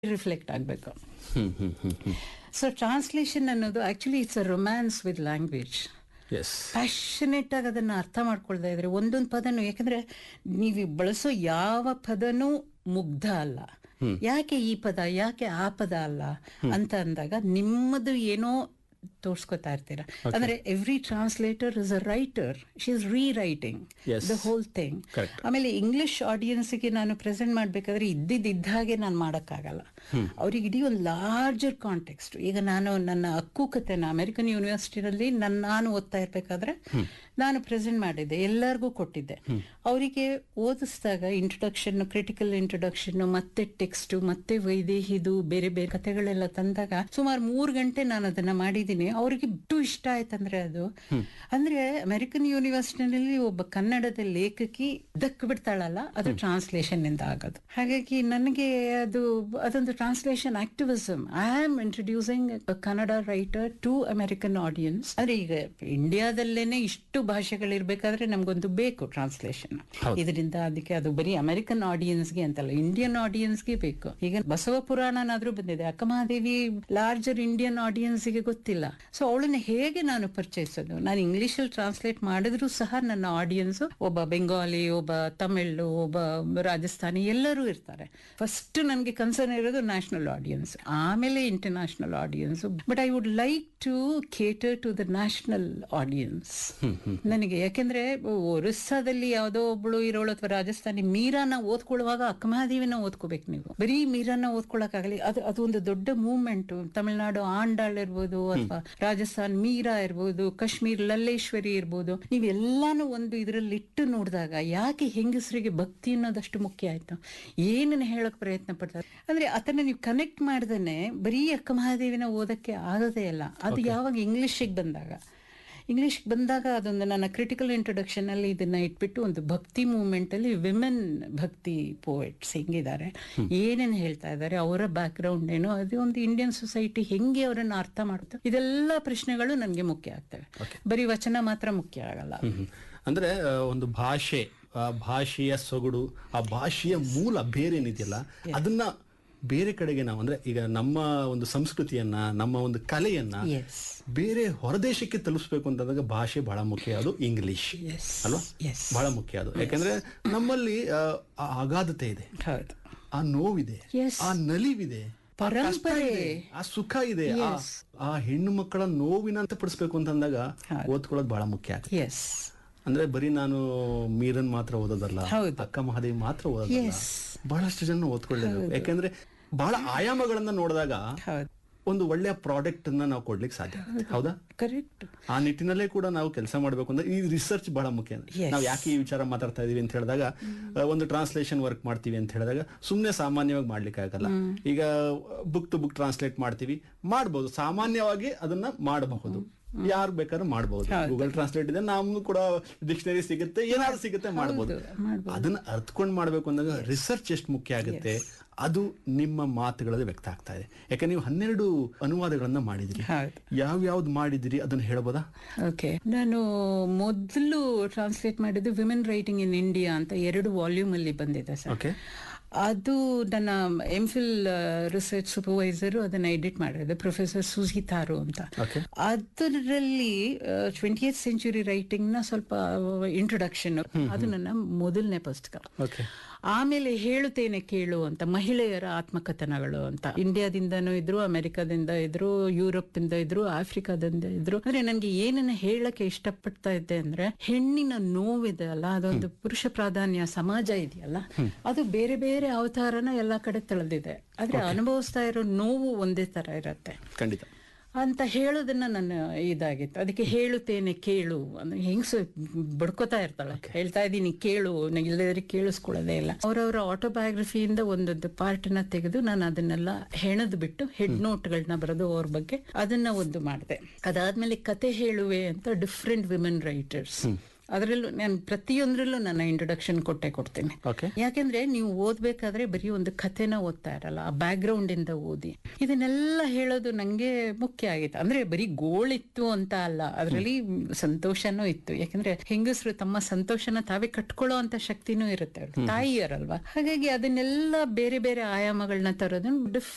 Reflect ಆಗಬೇಕು. So translation ಅನ್ನೋದು actually it's a romance with language. Passionate ಆಗಿ ಅದನ್ನ ಅರ್ಥ ಮಾಡ್ಕೊಳ್ತಾ ಇದ್ರೆ ಒಂದೊಂದು ಪದನು, ಯಾಕಂದ್ರೆ ನೀವು ಬಳಸೋ ಯಾವ ಪದನೂ ಮುಗ್ಧ ಅಲ್ಲ. ಯಾಕೆ ಈ ಪದ, ಯಾಕೆ ಆ ಪದ ಅಲ್ಲ ಅಂತ ಅಂದಾಗ ನಿಮ್ಮದು ಏನೋ ತೋರ್ಸ್ಕೊತಾ ಇರ್ತೀರ. ಅಂದ್ರೆ every translator is a writer, she is ರೀರೈಟಿಂಗ್ the whole thing. ಆಮೇಲೆ ಇಂಗ್ಲಿಷ್ ಆಡಿಯನ್ಸ್ಗೆ ನಾನು ಪ್ರೆಸೆಂಟ್ ಮಾಡ್ಬೇಕಾದ್ರೆ ಇದ್ದಿದ್ದ ಹಾಗೆ ನಾನು ಮಾಡೋಕ್ಕಾಗಲ್ಲ. ಅವ್ರಿಗೆ ಇಡೀ ಒಂದು ಲಾರ್ಜರ್ ಕಾಂಟೆಕ್ಸ್ಟ್. ಈಗ ನಾನು ನನ್ನ ಅಕ್ಕು ಕಥೆನ ಅಮೆರಿಕನ್ ಯೂನಿವರ್ಸಿಟಿನಲ್ಲಿ ನಾನು ಓದ್ತಾ ಇರ್ಬೇಕಾದ್ರೆ ನಾನು ಪ್ರೆಸೆಂಟ್ ಮಾಡಿದ್ದೆ, ಎಲ್ಲರಿಗೂ ಕೊಟ್ಟಿದ್ದೆ. ಅವರಿಗೆ ಓದಿಸಿದಾಗ ಇಂಟ್ರೊಡಕ್ಷನ್, ಕ್ರಿಟಿಕಲ್ ಇಂಟ್ರೊಡಕ್ಷನ್, ಮತ್ತೆ ಟೆಕ್ಸ್ಟ್, ಮತ್ತೆ ವೈದೇಹಿದು ಬೇರೆ ಬೇರೆ ಕಥೆಗಳೆಲ್ಲ ತಂದಾಗ ಸುಮಾರು 3 ಗಂಟೆ ನಾನು ಅದನ್ನ ಮಾಡಿದ್ದೀನಿ. ಅವ್ರಿಗೆ ಎಷ್ಟು ಇಷ್ಟ ಆಯ್ತಂದ್ರೆ ಅದು, ಅಂದ್ರೆ ಅಮೆರಿಕನ್ ಯೂನಿವರ್ಸಿಟಿನಲ್ಲಿ ಒಬ್ಬ ಕನ್ನಡದ ಲೇಖಕಿ ದಕ್ ಬಿಡ್ತಾಳಲ್ಲ, ಅದು ಟ್ರಾನ್ಸ್ಲೇಷನ್ ಇಂದ ಆಗೋದು. ಹಾಗಾಗಿ ನನಗೆ ಅದೊಂದು translation activism. I am introducing Kannada writer to American audience. ಅಂದ್ರೆ ಈಗ ಇಂಡಿಯಾದಲ್ಲೇನೆ ಇಷ್ಟು ಭಾಷೆಗಳಿರ್ಬೇಕಾದ್ರೆ ನಮ್ಗೊಂದು ಬೇಕು ಟ್ರಾನ್ಸ್ಲೇಷನ್. ಇದರಿಂದ ಅದಕ್ಕೆ ಅದು ಬರೀ ಅಮೆರಿಕನ್ ಆಡಿಯನ್ಸ್ಗೆ ಅಂತಲ್ಲ, ಇಂಡಿಯನ್ ಆಡಿಯನ್ಸ್ಗೆ ಬೇಕು. ಈಗ ಬಸವ ಪುರಾಣನಾದ್ರೂ ಬಂದಿದೆ, ಅಕ್ಕಮಹಾದೇವಿ ಲಾರ್ಜರ್ ಇಂಡಿಯನ್ ಆಡಿಯನ್ಸ್ಗೆ ಗೊತ್ತಿಲ್ಲ. ಸೊ ಅವಳನ್ನ ಹೇಗೆ ನಾನು ಪರಿಚಯಿಸೋದು? ನಾನು ಇಂಗ್ಲಿಷ್ ಅಲ್ಲಿ ಟ್ರಾನ್ಸ್ಲೇಟ್ ಮಾಡಿದ್ರು ಸಹ ನನ್ನ ಆಡಿಯನ್ಸ್ ಒಬ್ಬ ಬೆಂಗಾಲಿ, ಒಬ್ಬ ತಮಿಳ್, ಒಬ್ಬ ರಾಜಸ್ಥಾನಿ ಎಲ್ಲರೂ ಇರ್ತಾರೆ. ಫಸ್ಟ್ ನನಗೆ ಕನ್ಸರ್ನ್ ಇರೋದು ನ್ಯಾಷನಲ್ ಆಡಿಯನ್ಸ್, ಆಮೇಲೆ international audience. But I would like to cater to the national audience ನನಗೆ. ಯಾಕೆಂದ್ರೆ ಒರಿಸ್ಸಾದಲ್ಲಿ ಯಾವುದೋ ಒಬ್ಳು ಇರೋಳು ಅಥವಾ ರಾಜಸ್ಥಾನಿ ಮೀರಾನ ಓದ್ಕೊಳ್ಳುವಾಗ ಅಕ್ಕಮಹಾದೇವಿನ ಓದ್ಕೋಬೇಕು ನೀವು. ಬರೀ ಮೀರಾನ ಓದ್ಕೊಳಕ್ಕಾಗಲಿ, ಅದು ಒಂದು ದೊಡ್ಡ ಮೂವ್ಮೆಂಟ್. ತಮಿಳ್ನಾಡು ಆಂಡಾಳ್ ಇರ್ಬೋದು, ಅಥವಾ ರಾಜಸ್ಥಾನ್ ಮೀರಾ ಇರ್ಬೋದು, ಕಾಶ್ಮೀರ್ ಲಲ್ಲೇಶ್ವರಿ ಇರ್ಬೋದು, ನೀವೆಲ್ಲಾನು ಒಂದು ಇದರಲ್ಲಿ ಇಟ್ಟು ನೋಡಿದಾಗ ಯಾಕೆ ಹೆಂಗಸರಿಗೆ ಭಕ್ತಿ ಅನ್ನೋದಷ್ಟು ಮುಖ್ಯ ಆಯ್ತು, ಏನನ್ನ ಹೇಳಕ್ ಪ್ರಯತ್ನ ಪಡ್ತಾರೆ ಅಂದ್ರೆ ಅದನ್ನ ನೀವು ಕನೆಕ್ಟ್ ಮಾಡ್ದೇನೆ ಬರೀ ಅಕ್ಕಮಹಾದೇವಿನ ಓದಕ್ಕೆ ಆಗೋದೇ ಇಲ್ಲ. ಅದು ಯಾವಾಗ ಇಂಗ್ಲಿಷಿಗೆ ಬಂದಾಗ ಅದೊಂದು ನನ್ನ ಕ್ರಿಟಿಕಲ್ ಇಂಟ್ರೊಡಕ್ಷನ್ ಅಲ್ಲಿ ಇದನ್ನ ಇಟ್ಬಿಟ್ಟು ಒಂದು ಭಕ್ತಿ ಮೂವ್ಮೆಂಟ್ ಅಲ್ಲಿ ವಿಮೆನ್ ಭಕ್ತಿ ಪೋಯೆಟ್ಸ್ ಹೆಂಗಿದ್ದಾರೆ, ಏನೇನು ಹೇಳ್ತಾ ಇದ್ದಾರೆ, ಅವರ ಬ್ಯಾಕ್ ಗ್ರೌಂಡ್ ಏನು, ಅದು ಒಂದು ಇಂಡಿಯನ್ ಸೊಸೈಟಿ ಹೆಂಗೆ ಅವರನ್ನ ಅರ್ಥ ಮಾಡುತ್ತೆ, ಇದೆಲ್ಲ ಪ್ರಶ್ನೆಗಳು ನನಗೆ ಮುಖ್ಯ ಆಗ್ತವೆ. ಬರೀ ವಚನ ಮಾತ್ರ ಮುಖ್ಯ ಆಗಲ್ಲ. ಅಂದ್ರೆ ಒಂದು ಭಾಷೆ, ಆ ಭಾಷೆಯ ಸೊಗಡು, ಆ ಭಾಷೆಯ ಮೂಲ ಬೇರೇನಿದೆಯಲ್ಲ ಅದನ್ನ ಬೇರೆ ಕಡೆಗೆ ನಾವು, ಅಂದ್ರೆ ಈಗ ನಮ್ಮ ಒಂದು ಸಂಸ್ಕೃತಿಯನ್ನ, ನಮ್ಮ ಒಂದು ಕಲೆಯನ್ನ ಬೇರೆ ಹೊರದೇಶಕ್ಕೆ ತಲುಪಿಸ್ಬೇಕು ಅಂತಂದಾಗ ಭಾಷೆ ಬಹಳ ಮುಖ್ಯ. ಅದು ಇಂಗ್ಲಿಷ್ ಅಲ್ವಾ, ಬಹಳ ಮುಖ್ಯ ಅದು. ಯಾಕಂದ್ರೆ ನಮ್ಮಲ್ಲಿ ಆ ಅಗಾಧತೆ ಇದೆ, ಆ ನೋವಿದೆ, ಆ ನಲಿವಿದೆ, ಪರಂಪರೆ, ಆ ಸುಖ ಇದೆ. ಆ ಹೆಣ್ಣು ಮಕ್ಕಳ ನೋವಿನ ಅಂತ ಪಡಿಸ್ಬೇಕು ಅಂತಂದಾಗ ಓದ್ಕೊಳ್ಳೋದು ಬಹಳ ಮುಖ್ಯ ಆಗುತ್ತೆ. ಅಂದ್ರೆ ಬರೀ ನಾನು ಮೀರನ್ ಮಾತ್ರ ಓದೋದಲ್ಲ, ಅಕ್ಕ ಮಹಾದೇವಿ ಮಾತ್ರ ಓದೋದಲ್ಲ, ಬಹಳಷ್ಟು ಜನ ಓದ್ಕೊಳ್ಳೇಬೇಕು. ಯಾಕಂದ್ರೆ ಬಹಳ ಆಯಾಮಗಳನ್ನ ನೋಡಿದಾಗ ಒಂದು ಒಳ್ಳೆಯ ಪ್ರಾಡಕ್ಟ್ ಅನ್ನ ನಾವು ಕೊಡ್ಲಿಕ್ಕೆ ಸಾಧ್ಯ ಆಗುತ್ತೆ. ಹೌದಾ? ಕರೆಕ್ಟ್. ಆ ನಿಟ್ಟಿನಲ್ಲೇ ಕೂಡ ನಾವು ಕೆಲಸ ಮಾಡ್ಬೇಕು ಅಂದ್ರೆ ಈ ರಿಸರ್ಚ್ ಬಹಳ ಮುಖ್ಯ. ನಾವು ಯಾಕೆ ಈ ವಿಚಾರ ಮಾತಾಡ್ತಾ ಇದೀವಿ ಅಂತ ಹೇಳಿದಾಗ, ಒಂದು ಟ್ರಾನ್ಸ್ಲೇಷನ್ ವರ್ಕ್ ಮಾಡ್ತೀವಿ ಅಂತ ಹೇಳಿದಾಗ ಸುಮ್ನೆ ಸಾಮಾನ್ಯವಾಗಿ ಮಾಡ್ಲಿಕ್ಕೆ ಆಗಲ್ಲ. ಈಗ ಬುಕ್ ಟು ಬುಕ್ ಟ್ರಾನ್ಸ್ಲೇಟ್ ಮಾಡ್ಬೋದು, ಸಾಮಾನ್ಯವಾಗಿ ಅದನ್ನ ಮಾಡಬಹುದು, ಯಾರು ಬೇಕಾದ್ರೂ ಮಾಡಬಹುದು. ಗೂಗಲ್ ಟ್ರಾನ್ಸ್ಲೇಟ್ ಇದೆ, ನಮ್ಗೂ ಕೂಡ ಡಿಕ್ಷನರಿ ಸಿಗುತ್ತೆ, ಏನಾದ್ರು ಸಿಗುತ್ತೆ, ಮಾಡಬಹುದು. ಅದನ್ನ ಅರ್ಥಕೊಂಡ್ ಮಾಡ್ಬೇಕು ಅಂದಾಗ ರಿಸರ್ಚ್ ಎಷ್ಟು ಮುಖ್ಯ ಆಗುತ್ತೆ, ಅದು ನಿಮ್ಮ ಮಾತುಗಳಲ್ಲಿ ವ್ಯಕ್ತ ಆಗ್ತಾ ಇದೆ. ಯಾಕಂದ್ರೆ ನೀವು 12 ಅನುವಾದಗಳನ್ನ ಮಾಡಿದಿರಿ, ಯಾವ್ಯಾವ್ದು ಮಾಡಿದಿರಿ ಅದನ್ನ ಹೇಳ್ಬೋದಾ? ಓಕೆ, ನಾನು ಮೊದಲು ಟ್ರಾನ್ಸ್ಲೇಟ್ ಮಾಡಿದ್ದು ವಿಮೆನ್ ರೈಟಿಂಗ್ ಇನ್ ಇಂಡಿಯಾ ಅಂತ 2 ವಾಲ್ಯೂಮ್ ಅಲ್ಲಿ ಬಂದಿದೆ ಸರ್. ಅದು ನನ್ನ ಎಂಫಿಲ್ ರಿಸರ್ಚ್ ಸೂಪರ್ವೈಸರ್ ಅದನ್ನ ಎಡಿಟ್ ಮಾಡಿದೆ, ಪ್ರೊಫೆಸರ್ ಸುಜಿ ತಾರು ಅಂತ. ಅದರಲ್ಲಿ 20th ಸೆಂಚುರಿ ರೈಟಿಂಗ್ ನ ಸ್ವಲ್ಪ ಇಂಟ್ರೊಡಕ್ಷನ್, ಅದು ನನ್ನ ಮೊದಲನೇ ಪುಸ್ತಕ. ಆಮೇಲೆ ಹೇಳುತ್ತೇನೆ ಕೇಳು ಅಂತ, ಮಹಿಳೆಯರ ಆತ್ಮಕಥನಗಳು ಅಂತ. ಇಂಡಿಯಾದಿಂದನೂ ಇದ್ರು, ಅಮೆರಿಕಾದಿಂದ ಇದ್ರು, ಯುರೋಪ್ ಇಂದ ಇದ್ರು, ಆಫ್ರಿಕಾದಿಂದ ಇದ್ರು. ಅಂದ್ರೆ ನನ್ಗೆ ಏನನ್ನ ಹೇಳಕ್ಕೆ ಇಷ್ಟಪಡ್ತಾ ಇದ್ದೆ ಅಂದ್ರೆ, ಹೆಣ್ಣಿನ ನೋವಿದೆ ಅಲ್ಲ, ಅದೊಂದು ಪುರುಷ ಪ್ರಾಧಾನ್ಯ ಸಮಾಜ ಇದೆಯಲ್ಲ, ಅದು ಬೇರೆ ಬೇರೆ ಅವತಾರನ ಎಲ್ಲಾ ಕಡೆ ತಳೆದಿದೆ. ಆದ್ರೆ ಅನುಭವಿಸ್ತಾ ಇರೋ ನೋವು ಒಂದೇ ತರ ಇರತ್ತೆ ಖಂಡಿತ ಅಂತ ಹೇಳೋದನ್ನ ನನ್ನ ಇದಾಗಿತ್ತು. ಅದಕ್ಕೆ ಹೇಳುತ್ತೇನೆ ಕೇಳು ಅಂದ್ರೆ ಹೆಂಗ್ಸು ಬಡ್ಕೋತಾ ಇರ್ತಾಳೆ, ಹೇಳ್ತಾ ಇದ್ದೀನಿ ಕೇಳು, ಇಲ್ಲದ್ರೆ ಕೇಳಿಸ್ಕೊಳ್ಳೋದೇ ಇಲ್ಲ. ಅವರವರ ಆಟೋಬಯೋಗ್ರಫಿಯಿಂದ ಒಂದೊಂದು ಪಾರ್ಟ್ ನ ತೆಗೆದು ನಾನು ಅದನ್ನೆಲ್ಲ ಹೆಣದ್ ಬಿಟ್ಟು ಹೆಡ್ ನೋಟ್ಗಳನ್ನ ಬರೆದು ಅವ್ರ ಬಗ್ಗೆ ಅದನ್ನ ಒಂದು ಮಾಡಿದೆ. ಅದಾದ್ಮೇಲೆ ಕತೆ ಹೇಳುವೆ ಅಂತ ಡಿಫ್ರೆಂಟ್ ವಿಮೆನ್ ರೈಟರ್ಸ್, ಅದರಲ್ಲೂ ನಾನು ಪ್ರತಿಯೊಂದ್ರಲ್ಲೂ ನನ್ನ ಇಂಟ್ರೊಡಕ್ಷನ್ ಕೊಡ್ತೀನಿ. ಯಾಕೆಂದ್ರೆ ನೀವು ಓದ್ಬೇಕಾದ್ರೆ ಬರೀ ಒಂದು ಕಥೆನ ಓದ್ತಾ ಇರಲ್ಲ, ಆ ಬ್ಯಾಕ್ ಗ್ರೌಂಡ್ ಇಂದ ಓದಿ. ಇದನ್ನೆಲ್ಲ ಹೇಳೋದು ನಂಗೆ ಮುಖ್ಯ ಆಗಿತ್ತು. ಅಂದ್ರೆ ಬರೀ ಗೋಳಿತ್ತು ಅಂತ ಅಲ್ಲ, ಅದರಲ್ಲಿ ಸಂತೋಷನೂ ಇತ್ತು. ಯಾಕಂದ್ರೆ ಹೆಂಗಸರು ತಮ್ಮ ಸಂತೋಷನ ತಾವೇ ಕಟ್ಕೊಳ್ಳೋ ಅಂತ ಶಕ್ತಿನೂ ಇರುತ್ತೆ, ತಾಯಿಯರಲ್ವಾ. ಹಾಗಾಗಿ ಅದನ್ನೆಲ್ಲ ಬೇರೆ ಬೇರೆ ಆಯಾಮಗಳನ್ನ ತರೋದನ್ನ